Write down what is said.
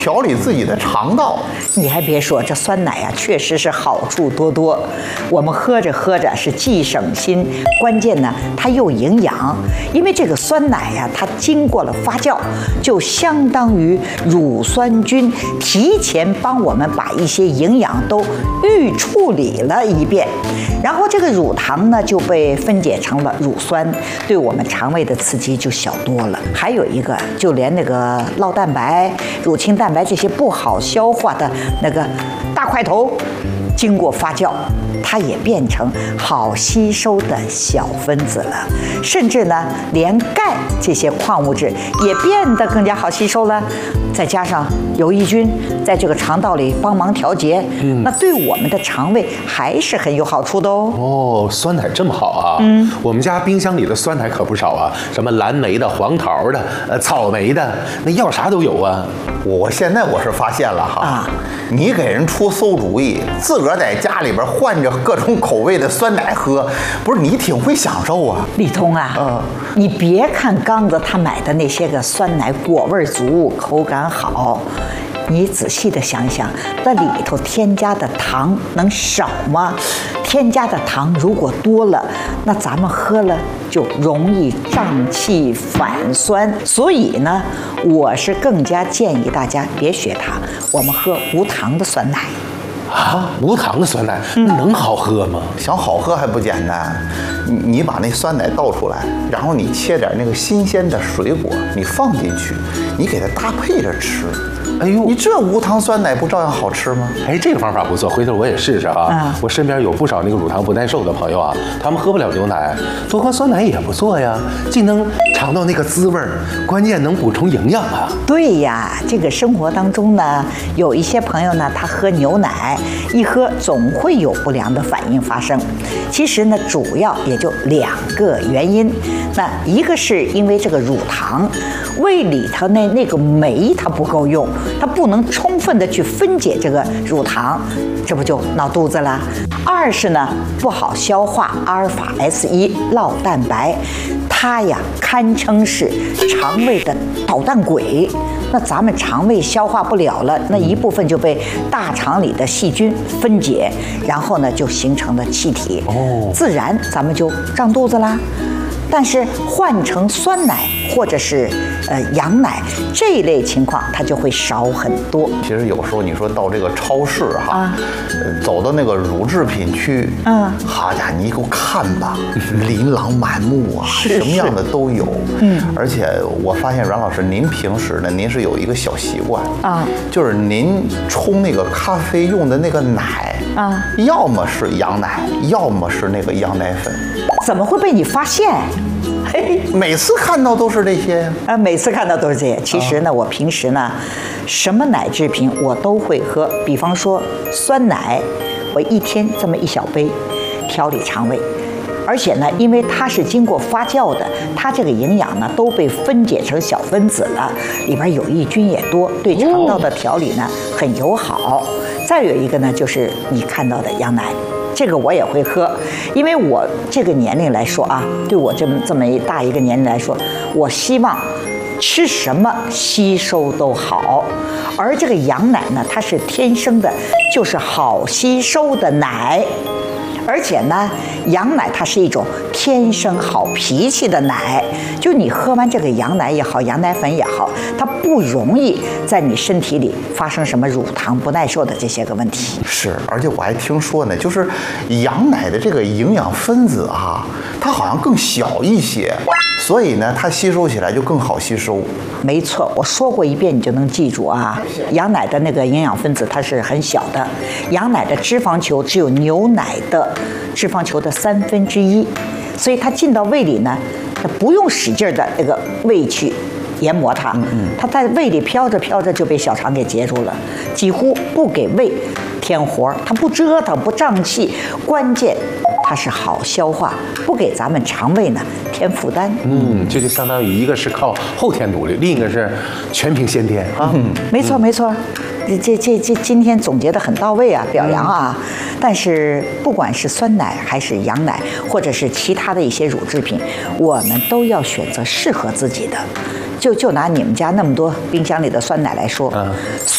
调理自己的肠道。 你还别说，这酸奶呀，确实是好处多多。我们喝着喝着是既省心，关键呢它又营养。因为这个酸奶呀，它经过了发酵，就相当于乳酸菌提前帮我们把一些营养都预处理了一遍，然后这个乳糖呢就被分解成了乳酸，对我们肠胃的刺激就小多了。还有一个，就连那个酪蛋白、乳清蛋白这些不好消化的那个大块头，经过发酵，它也变成好吸收的小分子了，甚至呢，连钙这些矿物质也变得更加好吸收了。再加上有益菌在这个肠道里帮忙调节，那对我们的肠胃还是很有好处的哦。 哦，酸奶这么好啊！我们家冰箱里的酸奶可不少啊，什么蓝莓的、黄桃的、草莓的，那要啥都有啊。 现在我是发现了哈，你给人出馊主意，自个儿在家里边换着各种口味的酸奶喝，不是你挺会享受啊？ 李通啊，你别看刚子他买的那些个酸奶果味足，口感好，你仔细的想想，那里头添加的糖能少吗？添加的糖如果多了，那咱们喝了就容易胀气反酸。所以呢，我是更加建议大家别学它，我们喝无糖的酸奶。 啊，无糖的酸奶那能好喝吗？ 想好喝还不简单，你把那酸奶倒出来，然后你切点那个新鲜的水果，你放进去，你给它搭配着吃。哎呦，你这无糖酸奶不照样好吃吗？ 哎，这个方法不错，回头我也试试啊。我身边有不少那个乳糖不耐受的朋友啊，他们喝不了牛奶，多喝酸奶也不错呀，既能尝到那个滋味儿，关键能补充营养啊。 对呀，这个生活当中呢，有一些朋友呢，他喝牛奶，一喝总会有不良的反应发生。其实呢，主要也就2个原因。那一个是因为这个乳糖，胃里头那个酶它不够用，它不能充分的去分解这个乳糖，这不就闹肚子了。二是呢，不好消化阿尔法 S1 酪蛋白，它呀堪称是肠胃的捣蛋鬼。那咱们肠胃消化不了了，那一部分就被大肠里的细菌分解，然后呢就形成了气体，自然咱们就胀肚子啦。但是换成酸奶或者是羊奶这一类情况，它就会少很多。 其实有时候你说到这个超市哈，走到那个乳制品区，好家伙，你给我看吧，琳琅满目啊，什么样的都有。而且我发现阮老师，您平时呢，您是有一个小习惯啊，就是您冲那个咖啡用的那个奶啊，要么是羊奶，要么是那个羊奶粉。 怎么会被你发现？ 每次看到都是这些每次看到都是这些。其实呢，我平时呢，什么奶制品我都会喝。比方说酸奶，我一天这么1小杯，调理肠胃。而且呢，因为它是经过发酵的，它这个营养呢都被分解成小分子了，里边有益菌也多，对肠道的调理呢很友好。再有一个呢，就是你看到的羊奶。这个我也会喝，因为我这个年龄来说啊，对我这么大一个年龄来说，我希望吃什么吸收都好。而这个羊奶呢，它是天生的，就是好吸收的奶。而且呢，羊奶它是一种天生好脾气的奶，就你喝完这个羊奶也好，羊奶粉也好，它不容易在你身体里发生什么乳糖不耐受的这些个问题。 是，而且我还听说呢，就是羊奶的这个营养分子啊，它好像更小一些，所以呢，它吸收起来就更好吸收。 没错，我说过一遍你就能记住啊。羊奶的那个营养分子它是很小的，羊奶的脂肪球只有牛奶的脂肪球的1/3，所以它进到胃里呢，它不用使劲的那个胃去研磨它，它在胃里飘着飘着就被小肠给截住了，几乎不给胃添活，它不折腾不胀气，关键它是好消化，不给咱们肠胃呢添负担。 这就相当于一个是靠后天努力，另一个是全凭先天啊。 没错没错，这今天总结的很到位啊，表扬啊。但是不管是酸奶还是羊奶，或者是其他的一些乳制品，我们都要选择适合自己的。就拿你们家那么多冰箱里的酸奶来说，